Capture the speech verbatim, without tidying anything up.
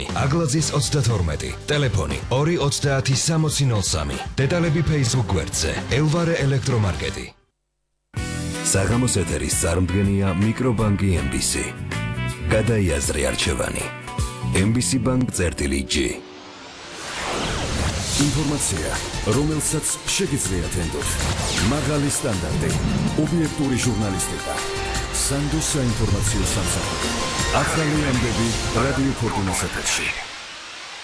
სამი, აგლაძის ოცდათორმეტი, ტელეფონი ორი ოცდაათი სამოცი ნოლ სამი. დეტალები Facebook გვერდზე. ელვარე ელექტრომარკეტი. საღამოს ეთერის წარმდგენია მიკრობანკი ემ ბი სი. გადაიაზრე არჩევანი. ემ ბი სი ბანკ წერტილი ჯი. ინფორმაცია, რომელსაც შეგიძლიათ ენდოთ. მაღალი სტანდარტი, ობიექტური ჟურნალისტიკა. სანდოს საინფორმაციო სამსახური. ახალი ამბები რადიო ფორტუნას ეთერში.